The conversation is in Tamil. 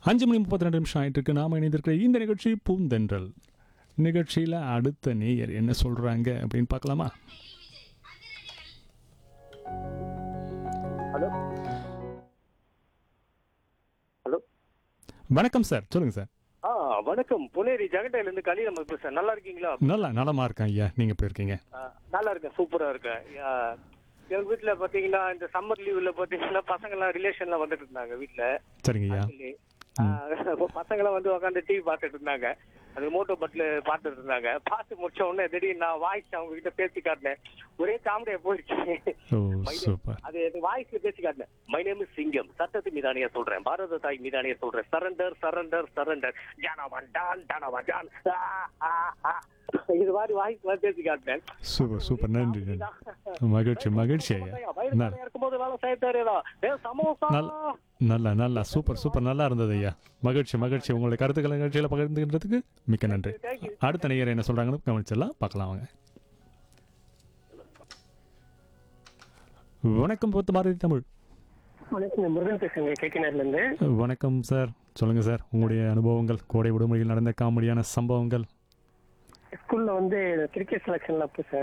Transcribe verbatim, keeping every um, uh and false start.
அஞ்சு மணி முப்பத்தி ரெண்டு நிமிஷம் ஆயிட்டு இருக்கு. நாம இணைந்திருக்கிற இந்த நிகழ்ச்சி பூந்தென்றல் நிகழ்ச்சியில் அடுத்த நேயர் என்ன சொல்றாங்க அப்படின்னு பார்க்கலாமா? ஹலோ ஹலோ வணக்கம் சார், சொல்லுங்க சார். ஆ வணக்கம். புனேரி ஜெகண்டையில இருந்து கலி நம்ம பேசுறேன். நல்லா இருக்கீங்களா? நல்லா நலமா இருக்கேன் ஐயா, நீங்க எப்படி இருக்கீங்க? ஆ, நல்லா இருக்கேன், சூப்பரா இருக்கேன். ஆ, எங்க வீட்டுல பாத்தீங்கன்னா இந்த சம்மர் லீவ்ல பாத்தீங்கன்னா பசங்க எல்லாம் ரிலேஷன்ல வந்துட்டு இருந்தாங்க வீட்டுல. சரிங்க ஐயா. Actually, ஆ, பசங்க எல்லாம் வந்து உட்காந்து டிவி பார்த்துட்டு இருந்தாங்க. அது மோட்டோ பட்ல பார்த்துட்டு இருந்தாங்க. பார்த்து முடிச்ச உடனே திடீர்னு நான் வாய்ஸ் அவங்க கிட்ட பேசி காட்டினேன். ஒரே காமெடியா போயிடுச்சு. ஓ சூப்பர். அது வாய்ஸ்ல பேசி காட்டினேன். மை நேம் இஸ் சிங்கம், சட்டத்து மீதானியா சொல்றேன், பாரத தாய் மீதானியா சொல்றேன், surrender surrender surrender, ஜானவன் Don டானவன் Don, இது மாதிரி வாய்ஸ் பேசி காட்டினேன். சூப்பர் சூப்பர், நன்றி நன்றி. மகிழ்ச்சி மகிழ்ச்சி ஐயா. நல்ல இருக்கும்போது வேலை செய்யத்தாரேடா சமோசா. நல்லா நல்லா சூப்பர் சூப்பர், நல்லா இருந்தது ஐயா. மகிழ்ச்சி மகிழ்ச்சி. உங்களுடைய கருத்துக்களை நிகழ்ச்சியில் பகிர்ந்துக்கிறதுக்கு மிக்க நன்றி. அடுத்த நேயர் என்ன சொல்றாங்கன்னு கவனிச்சிடலாம், பார்க்கலாம் வாங்க. வணக்கம் போத்து பாரதி தமிழ். வணக்கம், முருகன் பேசுங்க கேக்கினார்ல இருந்து. வணக்கம் சார், சொல்லுங்க சார் உங்களுடைய அனுபவங்கள், கோடை விடுமுறையில் நடந்த காமெடியான சம்பவங்கள். ஸ்கூல்ல வந்து கிரிக்கெட் செலக்ஷன்ல அப்போ சார்